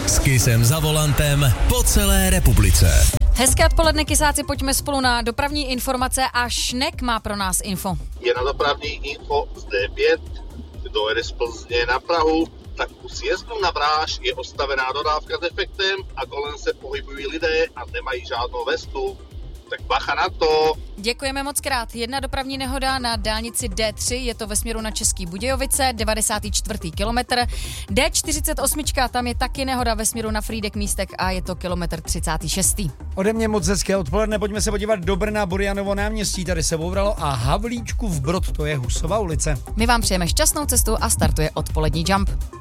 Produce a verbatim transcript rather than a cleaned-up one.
S Kissem za volantem po celé republice. Hezké odpoledne, Kisáci, pojďme spolu na dopravní informace a Šnek má pro nás info. Je na dopravní info z D pět, kdo jede z Plzně na Prahu, tak u sjezdu na Bráž je ostavená dodávka s defektem a kolem se pohybují lidé a nemají žádnou vestu. Tak bacha na to. Děkujeme moc krát. Jedna dopravní nehoda na dálnici D tři, je to ve směru na Český Budějovice, devadesátý čtvrtý kilometr. D čtyřicet osm, tam je taky nehoda ve směru na Frýdek Místek a je to kilometr třicátý šestý. Ode mě moc hezké odpoledne, pojďme se podívat do Brna, Burjanovo náměstí, tady se bouvralo a Havlíčkův Brod, to je Husova ulice. My vám přejeme šťastnou cestu a startuje odpolední Jump.